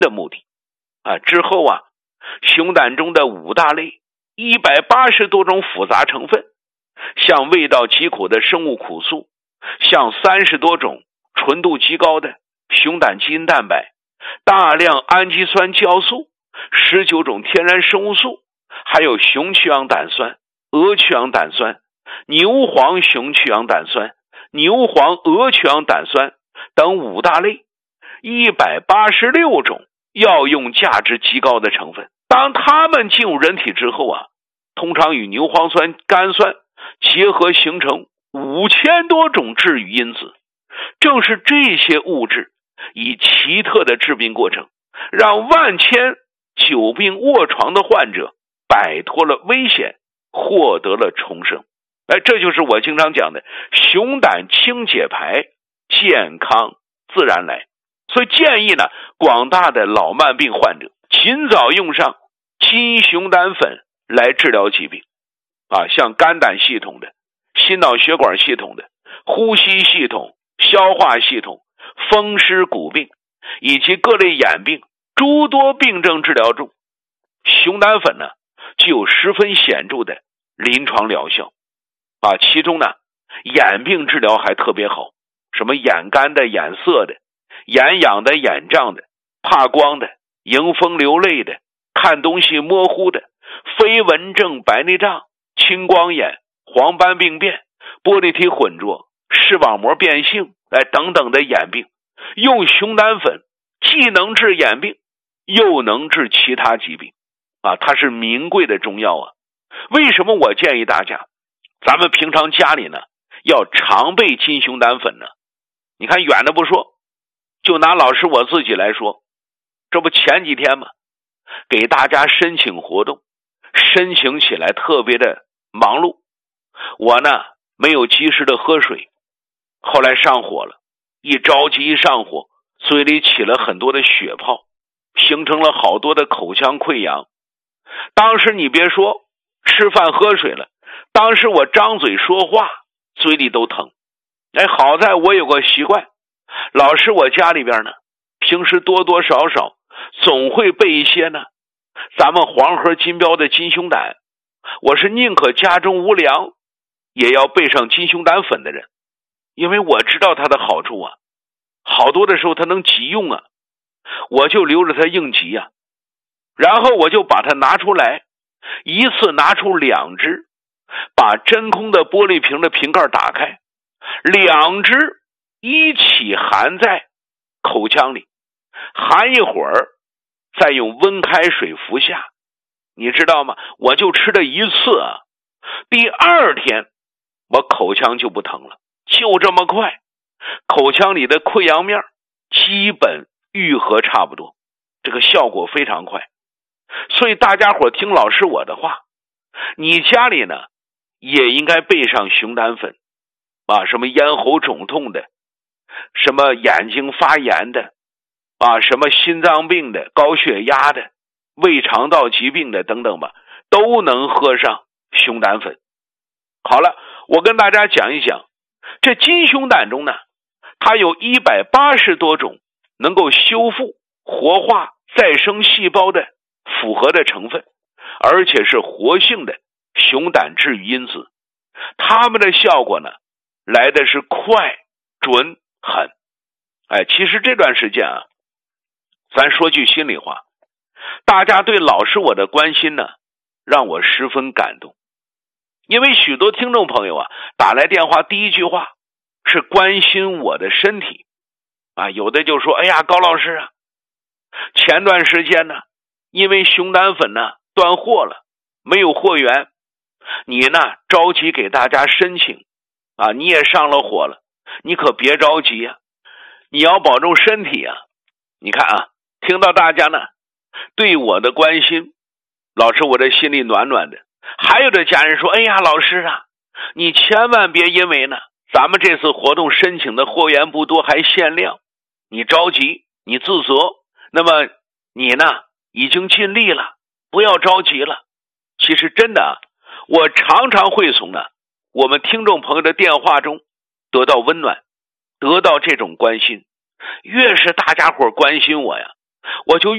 的目的之后熊胆中的5大类180多种复杂成分，像味道极苦的生物苦素，像30多种纯度极高的熊胆基因蛋白，大量氨基酸酵素，19种天然生物素，还有熊去氧胆酸、鹅去氧胆酸、牛黄熊去氧胆酸、牛黄鹅去氧胆酸等5大类186种药用价值极高的成分。当它们进入人体之后通常与牛磺酸苷酸结合形成5000多种治愈因子。正是这些物质以奇特的致病过程，让万千久病卧床的患者摆脱了危险，获得了重生。这就是我经常讲的熊胆清解牌，健康自然来。所以建议呢，广大的老慢病患者尽早用上金熊胆粉来治疗疾病像肝胆系统的、心脑血管系统的、呼吸系统、消化系统、风湿骨病以及各类眼病诸多病症治疗中，熊胆粉呢具有十分显著的临床疗效其中呢眼病治疗还特别好，什么眼干的、眼涩的、眼痒的、眼胀的、怕光的、迎风流泪的、看东西模糊的、飞蚊症、白内障、青光眼、黄斑病变、玻璃体混浊、视网膜变性等等的眼病，用熊胆粉既能治眼病又能治其他疾病它是名贵的中药为什么我建议大家咱们平常家里呢要常备金熊胆粉呢？你看远的不说，就拿老师我自己来说，这不前几天嘛，给大家申请活动，申请起来特别的忙碌，我呢没有及时的喝水，后来上火了，一着急一上火，嘴里起了很多的血泡，形成了好多的口腔溃疡。当时你别说吃饭喝水了，当时我张嘴说话嘴里都疼。好在我有个习惯，老师我家里边呢平时多多少少总会备一些呢咱们黄河金标的金熊胆，我是宁可家中无粮也要备上金熊胆粉的人，因为我知道它的好处好多的时候它能急用我就留着它应急然后我就把它拿出来，一次拿出2支，把真空的玻璃瓶的瓶盖打开，2支一起含在口腔里，含一会儿再用温开水服下。你知道吗？我就吃了一次第2天我口腔就不疼了，就这么快，口腔里的溃疡面基本愈合差不多，这个效果非常快。所以大家伙听老师我的话，你家里呢也应该备上熊胆粉什么咽喉肿痛的，什么眼睛发炎的什么心脏病的、高血压的、胃肠道疾病的等等吧，都能喝上熊胆粉。好了，我跟大家讲一讲这金熊胆中呢，它有180多种能够修复、活化、再生细胞的复合的成分，而且是活性的熊胆治愈因子，它们的效果呢来的是快、准、狠。其实这段时间咱说句心里话，大家对老师我的关心呢让我十分感动。因为许多听众朋友打来电话第一句话是关心我的身体有的就说，哎呀高老师前段时间呢因为熊胆粉呢断货了，没有货源，你呢着急给大家申请你也上了火了，你可别着急你要保重身体你看听到大家呢对我的关心，老师我这心里暖暖的。还有的家人说，哎呀老师你千万别因为呢咱们这次活动申请的货源不多还限量，你着急你自责，那么你呢已经尽力了，不要着急了。其实真的我常常会从我们听众朋友的电话中得到温暖，得到这种关心。越是大家伙关心我我就